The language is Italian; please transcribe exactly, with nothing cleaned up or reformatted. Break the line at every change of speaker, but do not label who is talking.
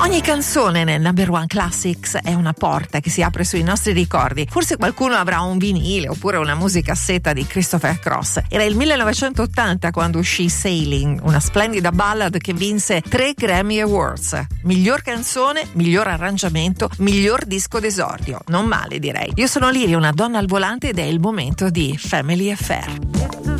Ogni canzone nel Number One Classics è una porta che si apre sui nostri ricordi. Forse qualcuno avrà un vinile oppure una musicassetta di Christopher Cross. Era il millenovecentottanta quando uscì Sailing, una splendida ballad che vinse tre Grammy Awards. Miglior canzone, miglior arrangiamento, miglior disco d'esordio. Non male, direi. Io sono Liri, una donna al volante, ed è il momento di Family Affair.